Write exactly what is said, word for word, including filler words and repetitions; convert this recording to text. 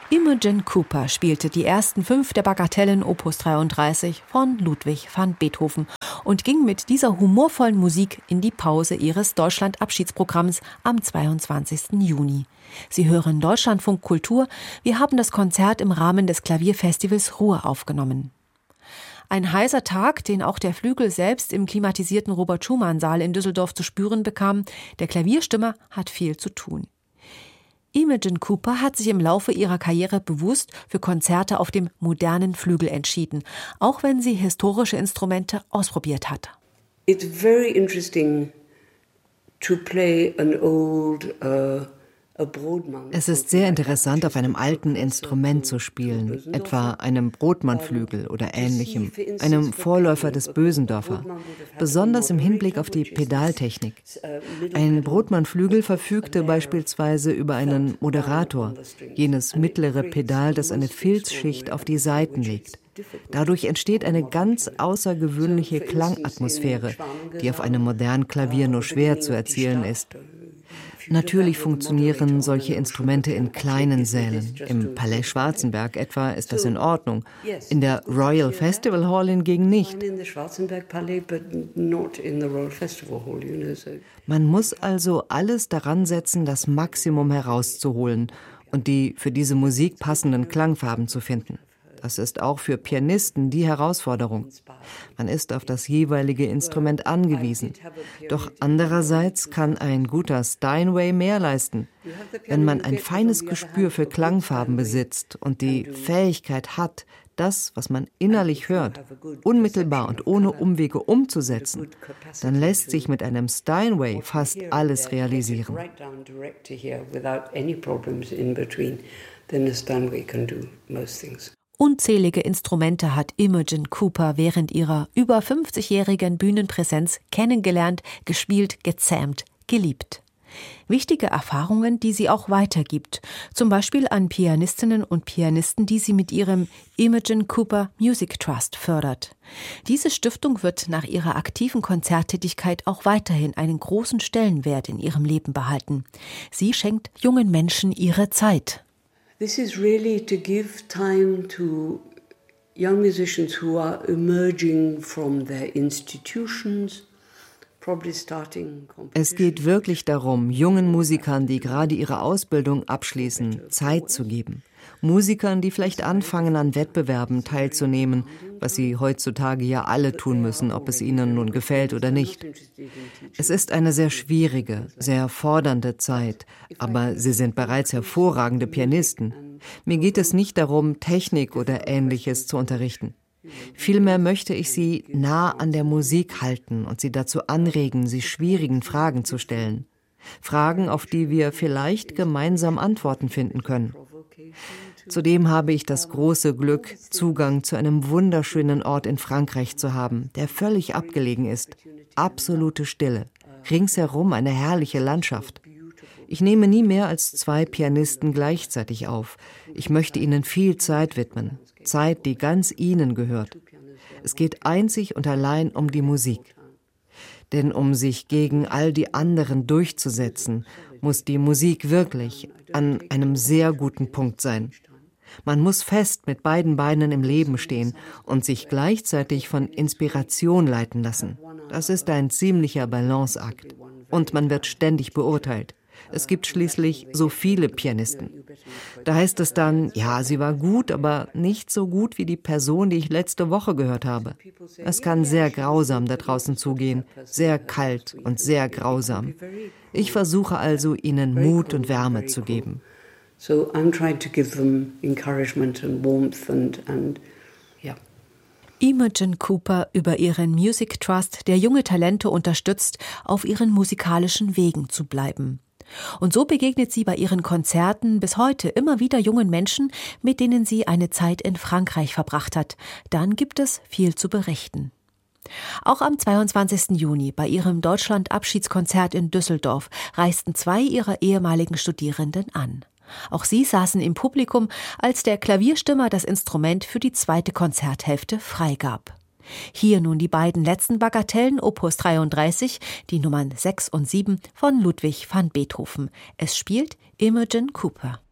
Imogen Cooper spielte die ersten fünf der Bagatellen Opus dreiunddreißig von Ludwig van Beethoven und ging mit dieser humorvollen Musik in die Pause ihres Deutschland-Abschiedsprogramms am zweiundzwanzigsten Juni. Sie hören Deutschlandfunk Kultur. Wir haben das Konzert im Rahmen des Klavierfestivals Ruhr aufgenommen. Ein heißer Tag, den auch der Flügel selbst im klimatisierten Robert-Schumann-Saal in Düsseldorf zu spüren bekam. Der Klavierstimmer hat viel zu tun. Imogen Cooper hat sich im Laufe ihrer Karriere bewusst für Konzerte auf dem modernen Flügel entschieden, auch wenn sie historische Instrumente ausprobiert hat. It's very interesting to play an old uh Es ist sehr interessant, auf einem alten Instrument zu spielen, etwa einem Brodmann-Flügel oder ähnlichem, einem Vorläufer des Bösendorfer, besonders im Hinblick auf die Pedaltechnik. Ein Brodmann-Flügel verfügte beispielsweise über einen Moderator, jenes mittlere Pedal, das eine Filzschicht auf die Saiten legt. Dadurch entsteht eine ganz außergewöhnliche Klangatmosphäre, die auf einem modernen Klavier nur schwer zu erzielen ist. Natürlich funktionieren solche Instrumente in kleinen Sälen. Im Palais Schwarzenberg etwa ist das in Ordnung. In der Royal Festival Hall hingegen nicht. Man muss also alles daran setzen, das Maximum herauszuholen und die für diese Musik passenden Klangfarben zu finden. Das ist auch für Pianisten die Herausforderung. Man ist auf das jeweilige Instrument angewiesen. Doch andererseits kann ein guter Steinway mehr leisten. Wenn man ein feines Gespür für Klangfarben besitzt und die Fähigkeit hat, das, was man innerlich hört, unmittelbar und ohne Umwege umzusetzen, dann lässt sich mit einem Steinway fast alles realisieren. Unzählige Instrumente hat Imogen Cooper während ihrer über fünfzigjährigen Bühnenpräsenz kennengelernt, gespielt, gezähmt, geliebt. Wichtige Erfahrungen, die sie auch weitergibt, zum Beispiel an Pianistinnen und Pianisten, die sie mit ihrem Imogen Cooper Music Trust fördert. Diese Stiftung wird nach ihrer aktiven Konzerttätigkeit auch weiterhin einen großen Stellenwert in ihrem Leben behalten. Sie schenkt jungen Menschen ihre Zeit. This is really to give time to young musicians who are emerging from their institutions. Es geht wirklich darum, jungen Musikern, die gerade ihre Ausbildung abschließen, Zeit zu geben. Musikern, die vielleicht anfangen, an Wettbewerben teilzunehmen, was sie heutzutage ja alle tun müssen, ob es ihnen nun gefällt oder nicht. Es ist eine sehr schwierige, sehr fordernde Zeit, aber sie sind bereits hervorragende Pianisten. Mir geht es nicht darum, Technik oder Ähnliches zu unterrichten. Vielmehr möchte ich sie nah an der Musik halten und sie dazu anregen, sich schwierigen Fragen zu stellen. Fragen, auf die wir vielleicht gemeinsam Antworten finden können. Zudem habe ich das große Glück, Zugang zu einem wunderschönen Ort in Frankreich zu haben, der völlig abgelegen ist. Absolute Stille. Ringsherum eine herrliche Landschaft. Ich nehme nie mehr als zwei Pianisten gleichzeitig auf. Ich möchte ihnen viel Zeit widmen. Zeit, die ganz ihnen gehört. Es geht einzig und allein um die Musik. Denn um sich gegen all die anderen durchzusetzen, muss die Musik wirklich an einem sehr guten Punkt sein. Man muss fest mit beiden Beinen im Leben stehen und sich gleichzeitig von Inspiration leiten lassen. Das ist ein ziemlicher Balanceakt. Und man wird ständig beurteilt. Es gibt schließlich so viele Pianisten. Da heißt es dann, ja, sie war gut, aber nicht so gut wie die Person, die ich letzte Woche gehört habe. Es kann sehr grausam da draußen zugehen, sehr kalt und sehr grausam. Ich versuche also, ihnen Mut und Wärme zu geben. So I'm trying to give them encouragement and warmth and and yeah. Imogen Cooper über ihren Music Trust, der junge Talente unterstützt, auf ihren musikalischen Wegen zu bleiben. Und so begegnet sie bei ihren Konzerten bis heute immer wieder jungen Menschen, mit denen sie eine Zeit in Frankreich verbracht hat. Dann gibt es viel zu berichten. Auch am zweiundzwanzigsten Juni bei ihrem Deutschland-Abschiedskonzert in Düsseldorf reisten zwei ihrer ehemaligen Studierenden an. Auch sie saßen im Publikum, als der Klavierstimmer das Instrument für die zweite Konzerthälfte freigab. Hier nun die beiden letzten Bagatellen Opus dreiunddreißig, die Nummern sechs und sieben von Ludwig van Beethoven. Es spielt Imogen Cooper.